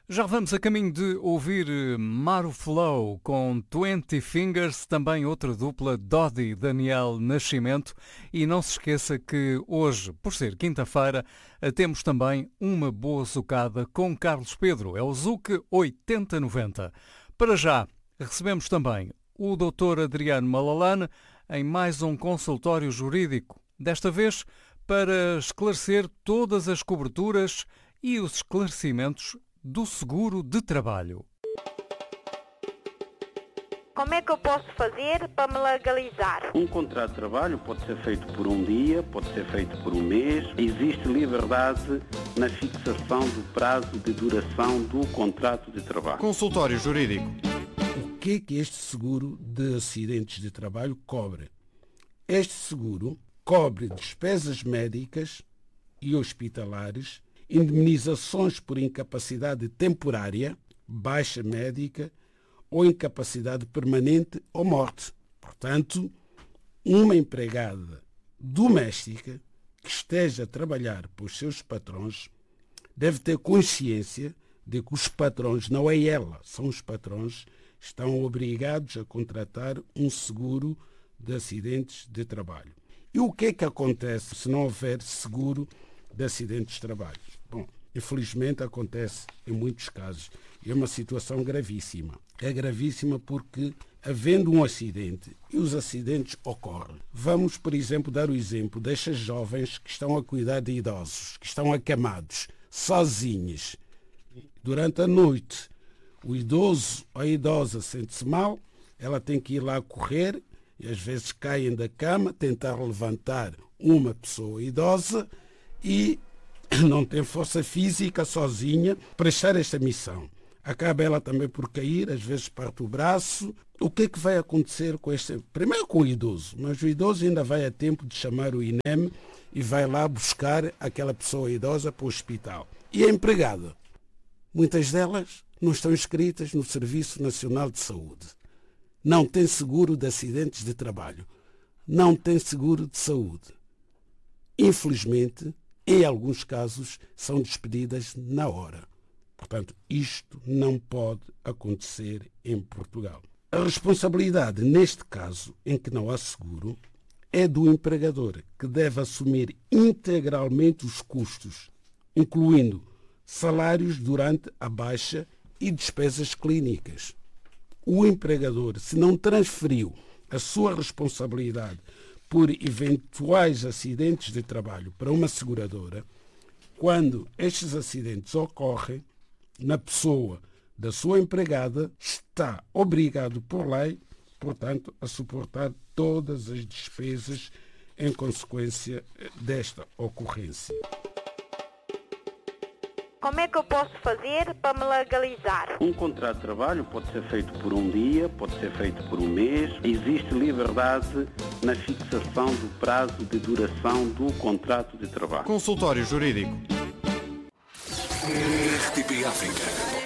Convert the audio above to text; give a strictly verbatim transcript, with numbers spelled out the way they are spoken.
Já vamos a caminho de ouvir Maru Flow com Twenty Fingers, também outra dupla, Dodi e Daniel Nascimento. E não se esqueça que hoje, por ser quinta-feira, temos também uma boa zucada com Carlos Pedro. É o Zuc oitenta noventa. Para já, recebemos também o doutor Adriano Malalane em mais um consultório jurídico. Desta vez, para esclarecer todas as coberturas e os esclarecimentos do seguro de trabalho. Como é que eu posso fazer para me legalizar? Um contrato de trabalho pode ser feito por um dia, pode ser feito por um mês. Existe liberdade na fixação do prazo de duração do contrato de trabalho. Consultório jurídico. O que é que este seguro de acidentes de trabalho cobre? Este seguro cobre despesas médicas e hospitalares, indemnizações por incapacidade temporária, baixa médica ou incapacidade permanente ou morte. Portanto, uma empregada doméstica que esteja a trabalhar para os seus patrões deve ter consciência de que os patrões, não é ela, são os patrões, estão obrigados a contratar um seguro de acidentes de trabalho. E o que é que acontece se não houver seguro de acidentes de trabalho? Bom, infelizmente acontece em muitos casos. É uma situação gravíssima. É gravíssima porque, havendo um acidente, e os acidentes ocorrem. Vamos, por exemplo, dar o exemplo destas jovens que estão a cuidar de idosos, que estão acamados, sozinhos, durante a noite. O idoso ou a idosa sente-se mal, ela tem que ir lá correr, e às vezes caem da cama, tentar levantar uma pessoa idosa e não tem força física sozinha para prestar esta missão. Acaba ela também por cair, às vezes parte o braço. O que é que vai acontecer com este? Primeiro com o idoso, mas o idoso ainda vai a tempo de chamar o I N E M e vai lá buscar aquela pessoa idosa para o hospital. E a empregada? Muitas delas não estão inscritas no Serviço Nacional de Saúde. Não tem seguro de acidentes de trabalho. Não tem seguro de saúde. Infelizmente, em alguns casos, são despedidas na hora. Portanto, isto não pode acontecer em Portugal. A responsabilidade, neste caso, em que não há seguro, é do empregador, que deve assumir integralmente os custos, incluindo salários durante a baixa e despesas clínicas. O empregador, se não transferiu a sua responsabilidade por eventuais acidentes de trabalho para uma seguradora, quando estes acidentes ocorrem na pessoa da sua empregada, está obrigado por lei, portanto, a suportar todas as despesas em consequência desta ocorrência. Como é que eu posso fazer para me legalizar? Um contrato de trabalho pode ser feito por um dia, pode ser feito por um mês. Existe liberdade na fixação do prazo de duração do contrato de trabalho. Consultório jurídico. R T P África.